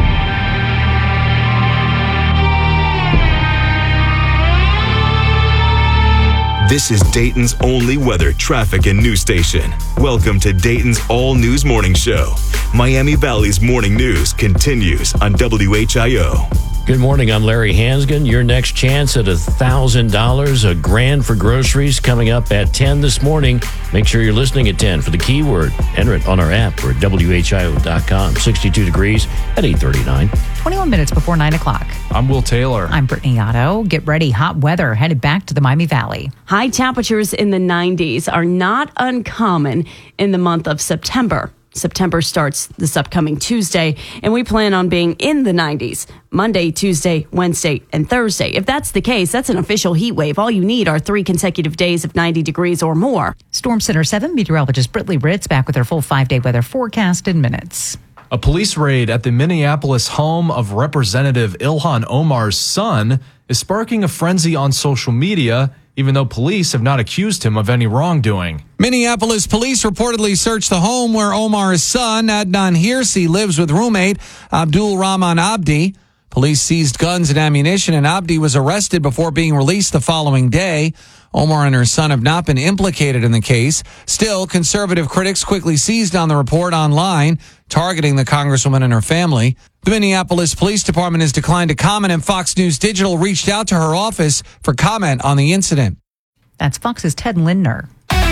This is Dayton's only weather, traffic, and news station. Welcome to Dayton's All News Morning Show. Miami Valley's morning news continues on W H I O. Good morning. I'm Larry Hansgen. Your next chance at one thousand dollars, a grand for groceries, coming up at ten this morning. Make sure you're listening at ten for the keyword. Enter it on our app or at W H I O dot com. sixty-two degrees at eight thirty-nine. twenty-one minutes before nine o'clock. I'm Will Taylor. I'm Brittany Otto. Get ready. Hot weather headed back to the Miami Valley. High temperatures in the nineties are not uncommon in the month of September. September starts this upcoming Tuesday, and we plan on being in the nineties Monday, Tuesday, Wednesday, and Thursday. If that's the case, that's an official heat wave. All you need are three consecutive days of ninety degrees or more. Storm Center seven meteorologist Brittany Ritz back with her full five-day weather forecast in minutes. A police raid at the Minneapolis home of Representative Ilhan Omar's son is sparking a frenzy on social media even though police have not accused him of any wrongdoing. Minneapolis police reportedly searched the home where Omar's son, Adnan Hirsi, lives with roommate Abdul Rahman Abdi. Police seized guns and ammunition, and Abdi was arrested before being released the following day. Omar and her son have not been implicated in the case. Still, conservative critics quickly seized on the report online, targeting the congresswoman and her family. The Minneapolis Police Department has declined to comment, and Fox News Digital reached out to her office for comment on the incident. That's Fox's Ted Lindner.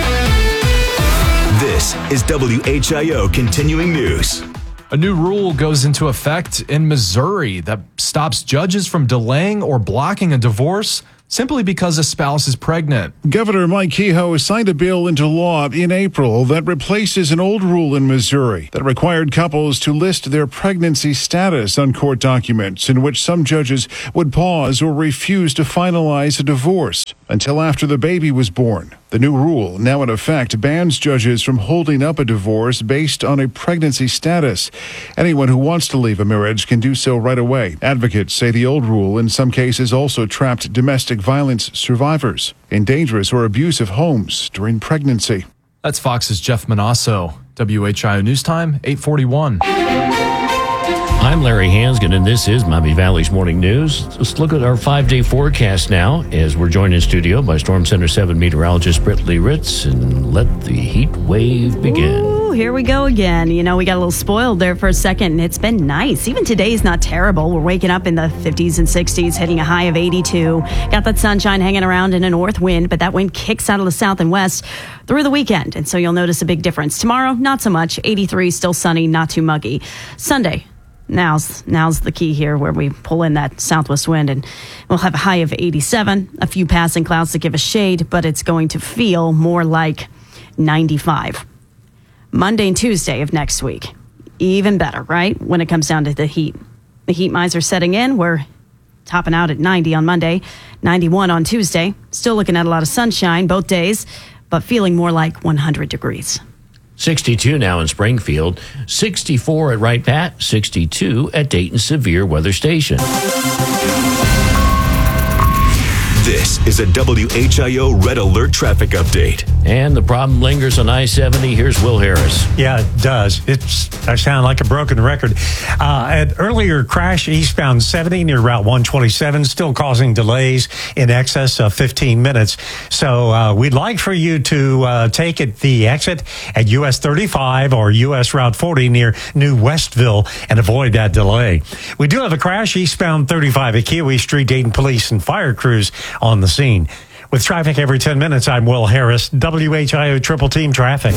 This is W H I O Continuing News. A new rule goes into effect in Missouri that stops judges from delaying or blocking a divorce simply because a spouse is pregnant. Governor Mike Kehoe signed a bill into law in April that replaces an old rule in Missouri that required couples to list their pregnancy status on court documents, in which some judges would pause or refuse to finalize a divorce until after the baby was born. The new rule, now in effect, bans judges from holding up a divorce based on a pregnancy status. Anyone who wants to leave a marriage can do so right away. Advocates say the old rule in some cases also trapped domestic violence survivors in dangerous or abusive homes during pregnancy. That's Fox's Jeff Manasso. W H I O News Time, eight forty-one. I'm Larry Hansgen, and this is Miami Valley's Morning News. Let's look at our five-day forecast now as we're joined in studio by Storm Center seven meteorologist Britt Lee Ritz, and let the heat wave begin. Ooh, here we go again. You know, we got a little spoiled there for a second, and it's been nice. Even today's not terrible. We're waking up in the fifties and sixties, hitting a high of eighty-two. Got that sunshine hanging around in a north wind, but that wind kicks out of the south and west through the weekend, and so you'll notice a big difference. Tomorrow, not so much. eighty-three, still sunny, not too muggy. Sunday, Now's now's the key here, where we pull in that southwest wind, and we'll have a high of eighty-seven, a few passing clouds to give us shade, but it's going to feel more like ninety-five. Monday and Tuesday of next week, even better, right? When it comes down to the heat. The heat miser setting in. We're topping out at ninety on Monday, ninety-one on Tuesday. Still looking at a lot of sunshine both days, but feeling more like one hundred degrees. sixty-two now in Springfield, sixty-four at Wright Pat, sixty-two at Dayton Severe Weather Station. This is a W H I O Red Alert traffic update. And the problem lingers on I seventy. Here's Will Harris. Yeah, it does. It's I sound like a broken record. Uh, an earlier crash eastbound seventy near Route one twenty-seven, still causing delays in excess of fifteen minutes. So uh, we'd like for you to uh, take it the exit at U S thirty-five or U S Route forty near New Westville and avoid that delay. We do have a crash eastbound thirty-five at Kiwi Street. Dayton Police and fire crews on the scene. With traffic every ten minutes, I'm Will Harris, W H I O Triple Team Traffic.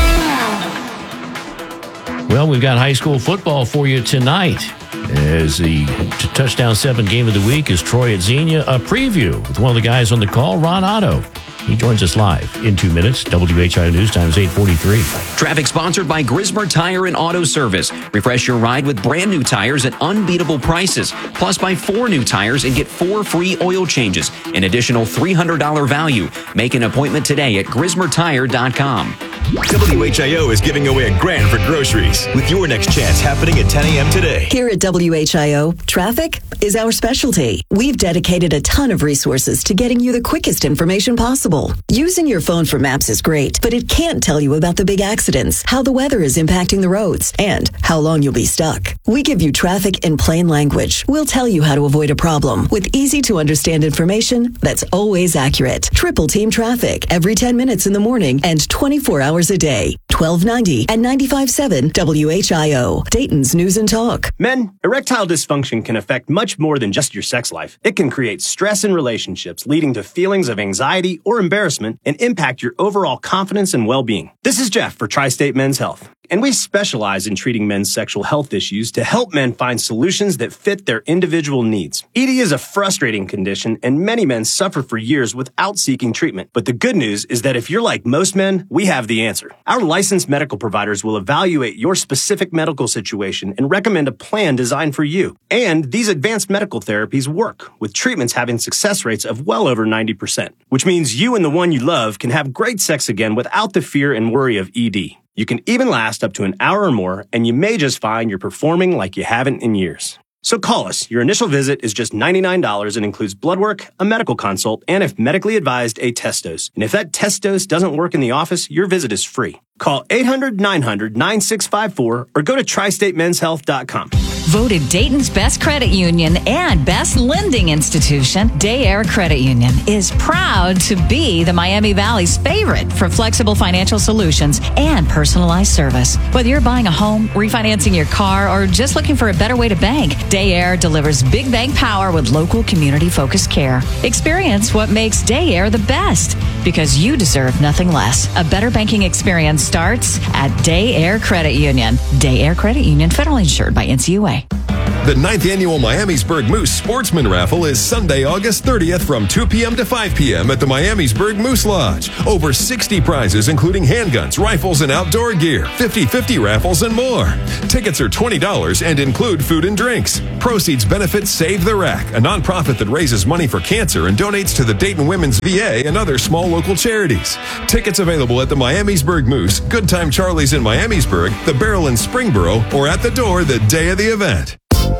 Well, we've got high school football for you tonight, as the t- touchdown seven game of the week is Troy at Xenia. A preview with one of the guys on the call, Ron Otto. He joins us live in two minutes. W H I O News Time is eight forty-three. Traffic sponsored by Grismer Tire and Auto Service. Refresh your ride with brand new tires at unbeatable prices. Plus, buy four new tires and get four free oil changes. An additional three hundred dollars value. Make an appointment today at grismer tire dot com. W H I O is giving away a grand for groceries with your next chance happening at ten a.m. today. Here at W H I O, traffic is our specialty. We've dedicated a ton of resources to getting you the quickest information possible. Using your phone for maps is great, but it can't tell you about the big accidents, how the weather is impacting the roads, and how long you'll be stuck. We give you traffic in plain language. We'll tell you how to avoid a problem with easy to understand information that's always accurate. Triple Team Traffic every ten minutes in the morning and twenty-four hours a day. twelve ninety and ninety-five point seven W H I O, Dayton's News and Talk. Men, erectile dysfunction can affect much more than just your sex life. It can create stress in relationships, leading to feelings of anxiety or embarrassment, and impact your overall confidence and well-being. This is Jeff for Tri-State Men's Health, and we specialize in treating men's sexual health issues to help men find solutions that fit their individual needs. E D is a frustrating condition, and many men suffer for years without seeking treatment. But the good news is that if you're like most men, we have the answer. Our licensed medical providers will evaluate your specific medical situation and recommend a plan designed for you. And these advanced medical therapies work, with treatments having success rates of well over ninety percent, which means you and the one you love can have great sex again without the fear and worry of E D. You can even last up to an hour or more, and you may just find you're performing like you haven't in years. So call us. Your initial visit is just ninety-nine dollars and includes blood work, a medical consult, and if medically advised, a test dose. And if that test dose doesn't work in the office, your visit is free. Call eight hundred, nine hundred, nine six five four or go to tri state men's health dot com. Voted Dayton's best credit union and best lending institution, Day Air Credit Union is proud to be the Miami Valley's favorite for flexible financial solutions and personalized service. Whether you're buying a home, refinancing your car, or just looking for a better way to bank, Day Air delivers big bank power with local community-focused care. Experience what makes Day Air the best, because you deserve nothing less. A better banking experience starts at Day Air Credit Union. Day Air Credit Union, federally insured by N C U A. The ninth Annual Miamisburg Moose Sportsman Raffle is Sunday, August thirtieth from two p.m. to five p.m. at the Miamisburg Moose Lodge. Over sixty prizes, including handguns, rifles, and outdoor gear, fifty-fifty raffles, and more. Tickets are twenty dollars and include food and drinks. Proceeds benefit Save the Rack, a nonprofit that raises money for cancer and donates to the Dayton Women's V A and other small local charities. Tickets available at the Miamisburg Moose, Good Time Charlie's in Miamisburg, the Barrel in Springboro, or at the door the day of the event.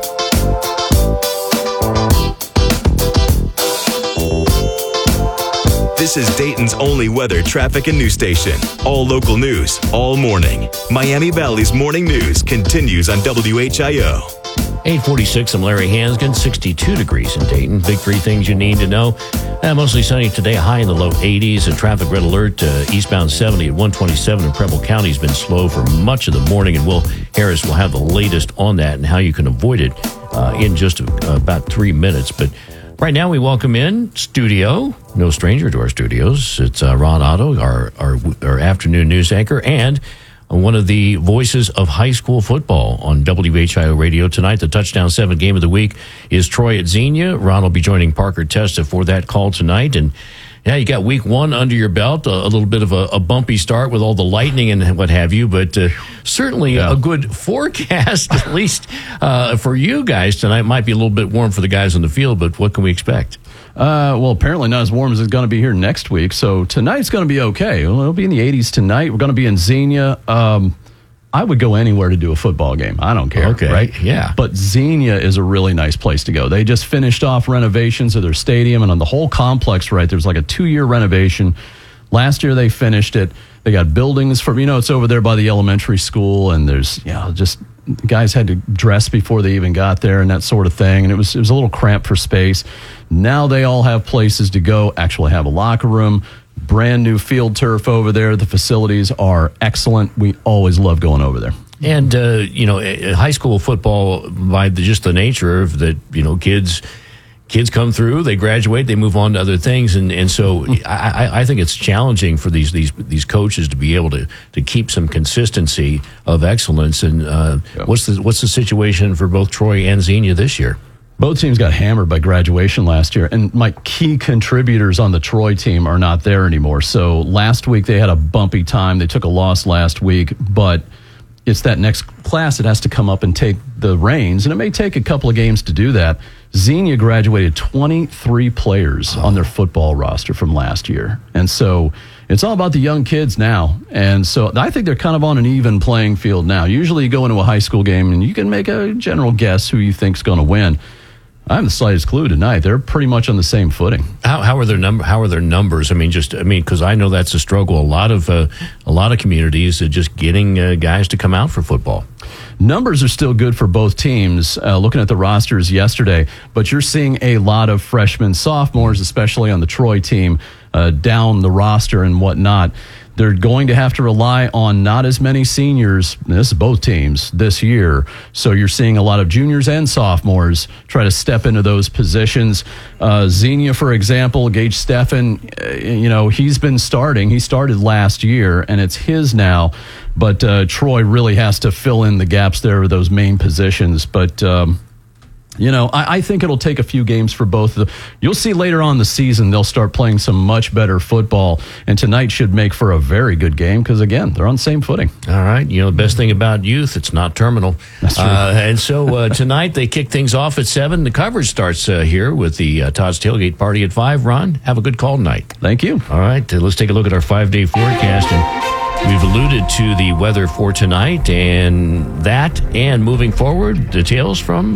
This is Dayton's only weather, traffic, and news station. All local news, all morning. Miami Valley's Morning News continues on W H I O. eight forty-six, I'm Larry Hansgen, sixty-two degrees in Dayton. Big three things you need to know. Uh, mostly sunny today, high in the low eighties. A traffic red alert, uh, eastbound seventy at one twenty-seven in Preble County has been slow for much of the morning, and Will Harris will have the latest on that and how you can avoid it uh, in just a, about three minutes. But right now we welcome in studio, no stranger to our studios. It's uh, Ron Otto, our, our, our afternoon news anchor, and one of the voices of high school football on W H I O Radio tonight. The Touchdown seven game of the week is Troy at Xenia. Ron will be joining Parker Testa for that call tonight. And yeah, you got week one under your belt, a, a little bit of a, a bumpy start with all the lightning and what have you, but uh, certainly yeah. a good forecast, at least uh, for you guys tonight. Might be a little bit warm for the guys on the field, but what can we expect? Uh, well, apparently not as warm as it's going to be here next week. So tonight's going to be okay. It'll be in the eighties tonight. We're going to be in Xenia. Um, I would go anywhere to do a football game. I don't care. Okay. Right? Yeah. But Xenia is a really nice place to go. They just finished off renovations of their stadium, and on the whole complex, right, there's like a two-year renovation. Last year they finished it. They got buildings for, you know, it's over there by the elementary school, and there's, you know, just guys had to dress before they even got there and that sort of thing. And it was, it was a little cramped for space. Now they all have places to go, actually have a locker room, brand new field turf over there. The facilities are excellent. We always love going over there. And, uh, you know, high school football, by the, just the nature of that, you know, kids kids come through, they graduate, they move on to other things. And, and so I, I think it's challenging for these these these coaches to be able to, to keep some consistency of excellence. And uh, yeah. what's the what's the situation for both Troy and Xenia this year? Both teams got hammered by graduation last year, and my key contributors on the Troy team are not there anymore. So last week they had a bumpy time. They took a loss last week, but it's that next class that has to come up and take the reins, and it may take a couple of games to do that. Xenia graduated twenty-three players oh. on their football roster from last year, and so it's all about the young kids now. And so I think they're kind of on an even playing field now. Usually you go into a high school game and you can make a general guess who you think's going to win. I have the slightest clue tonight. They're pretty much on the same footing. How, how are their number? How are their numbers? I mean, just I mean, because I know that's a struggle. A lot of uh, a lot of communities are just getting uh, guys to come out for football. Numbers are still good for both teams. Uh, looking at the rosters yesterday, but you're seeing a lot of freshmen, sophomores, especially on the Troy team, uh, down the roster and whatnot. They're going to have to rely on not as many seniors, this is both teams, this year. So you're seeing a lot of juniors and sophomores try to step into those positions. Uh, Xenia, for example, Gage Steffen, uh, you know, he's been starting. He started last year, and it's his now. But uh, Troy really has to fill in the gaps there with those main positions. But... Um, You know, I, I think it'll take a few games for both of them. You'll see later on in the season, they'll start playing some much better football. And tonight should make for a very good game because, again, they're on the same footing. All right. You know, the best thing about youth, it's not terminal. That's true. Uh, and so uh, tonight they kick things off at seven. The coverage starts uh, here with the uh, Todd's Tailgate Party at five. Ron, have a good call tonight. Thank you. All right. Uh, let's take a look at our five-day forecast. And we've alluded to the weather for tonight and that and moving forward, details from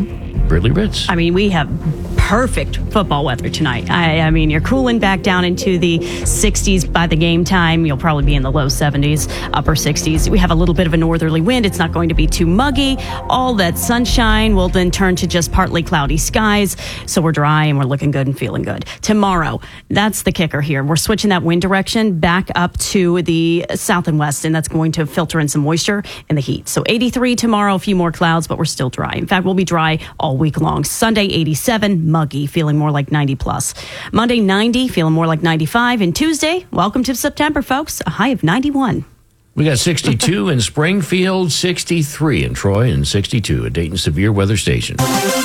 Brittany Ritz. I mean, we have perfect football weather tonight. I, I mean, you're cooling back down into the sixties by the game time. You'll probably be in the low seventies, upper sixties. We have a little bit of a northerly wind. It's not going to be too muggy. All that sunshine will then turn to just partly cloudy skies. So we're dry and we're looking good and feeling good. Tomorrow, that's the kicker here. We're switching that wind direction back up to the south and west, and that's going to filter in some moisture and the heat. So eighty-three tomorrow, a few more clouds, but we're still dry. In fact, we'll be dry all week long. Sunday, eighty-seven, muggy, feeling more like ninety plus. Monday, ninety, feeling more like ninety-five. And Tuesday, welcome to September, folks, a high of ninety-one. We got sixty-two in Springfield, sixty-three in Troy, and sixty-two at Dayton Severe Weather Station.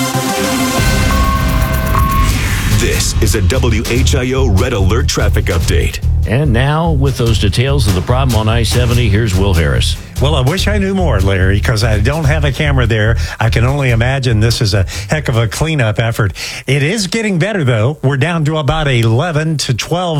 This is a W H I O Red Alert traffic update. And now, with those details of the problem on I seventy, here's Will Harris. Well, I wish I knew more, Larry, because I don't have a camera there. I can only imagine this is a heck of a cleanup effort. It is getting better, though. We're down to about eleven to twelve